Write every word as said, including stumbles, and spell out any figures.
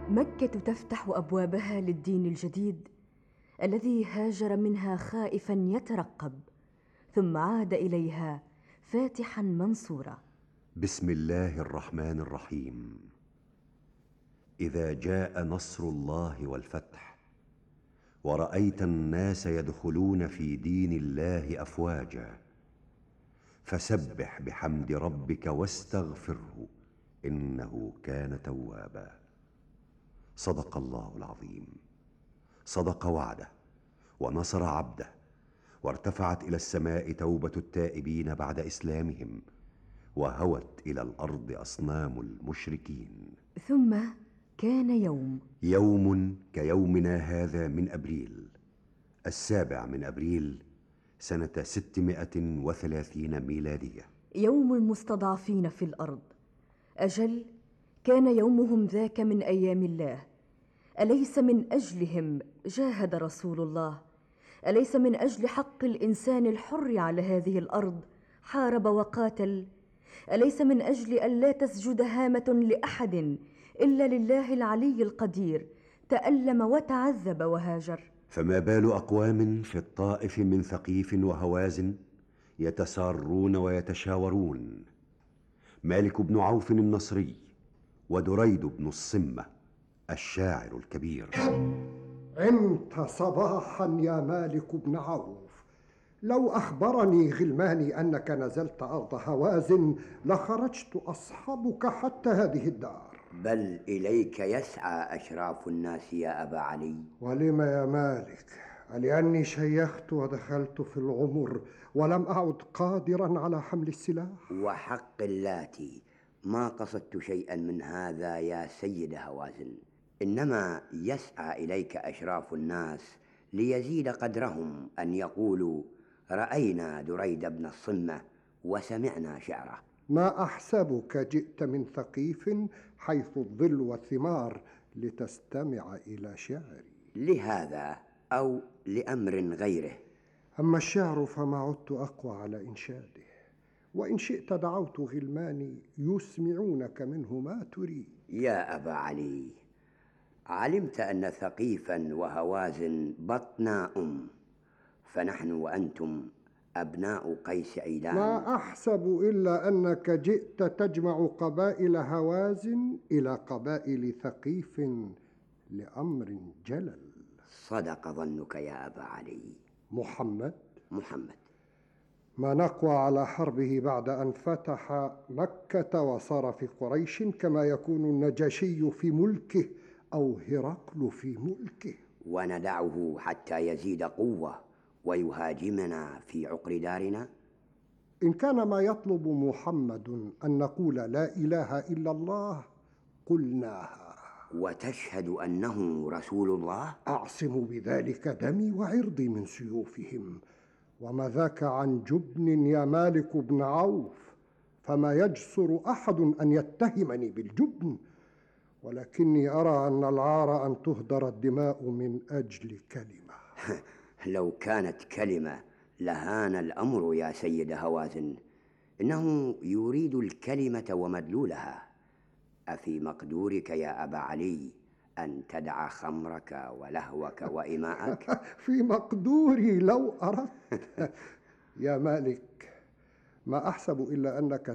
مكة تفتح أبوابها للدين الجديد الذي هاجر منها خائفا يترقب، ثم عاد إليها فاتحا منصورا. بسم الله الرحمن الرحيم. إذا جاء نصر الله والفتح ورأيت الناس يدخلون في دين الله أفواجا فسبح بحمد ربك واستغفره إنه كان توابا. صدق الله العظيم. صدق وعده ونصر عبده، وارتفعت إلى السماء توبة التائبين بعد إسلامهم، وهوت إلى الأرض أصنام المشركين. ثم كان يوم يوم كيومنا هذا من أبريل، السابع من أبريل سنة ستمائة وثلاثين ميلادية، يوم المستضعفين في الأرض. أجل، كان يومهم ذاك من أيام الله. أليس من أجلهم جاهد رسول الله؟ أليس من أجل حق الإنسان الحر على هذه الأرض حارب وقاتل؟ أليس من أجل أن لا تسجد هامة لأحد إلا لله العلي القدير تألم وتعذب وهاجر؟ فما بال أقوام في الطائف من ثقيف وهوازن يتسارون ويتشاورون، مالك بن عوف النصري ودريد بن الصمة الشاعر الكبير. عمت صباحا يا مالك بن عوف، لو أخبرني غلماني أنك نزلت أرض هوازن لخرجت أصحبك حتى هذه الدار. بل إليك يسعى أشراف الناس يا أبا علي. ولم يا مالك؟ لأني شيخت ودخلت في العمر ولم أعد قادرا على حمل السلاح. وحق اللاتي ما قصدت شيئا من هذا يا سيد هوازن، إنما يسعى إليك أشراف الناس ليزيد قدرهم أن يقولوا رأينا دريد بن الصمة وسمعنا شعره. ما أحسبك جئت من ثقيف حيث الظل والثمار لتستمع إلى شعري. لهذا أو لأمر غيره. أما الشعر فما عدت أقوى على إنشاده، وإن شئت دعوت غلماني يسمعونك منه ما تريد. يا أبا علي، علمت أن ثقيفا وهوازن بطنا أم، فنحن وأنتم أبناء قيس عيلان. ما أحسب إلا أنك جئت تجمع قبائل هوازن إلى قبائل ثقيف لأمر جلل. صدق ظنك يا أبا علي. محمد محمد ما نقوى على حربه بعد أن فتح مكة وصار في قريش كما يكون النجاشي في ملكه أو هرقل في ملكه، وندعه حتى يزيد قوة ويهاجمنا في عقر دارنا؟ إن كان ما يطلب محمد أن نقول لا إله إلا الله قلناها. وتشهد أنه رسول الله؟ أعصم بذلك دمي وعرضي من سيوفهم، وما ذاك عن جبن يا مالك بن عوف، فما يجسر أحد أن يتهمني بالجبن، ولكني أرى أن العار أن تهدر الدماء من أجل كلمة. لو كانت كلمة لهان الأمر يا سيد هوازن، إنه يريد الكلمة ومدلولها. أفي مقدورك يا أبا علي أن تدع خمرك ولهوك وإماءك؟ في مقدوري لو أردت. يا مالك، ما أحسب إلا أنك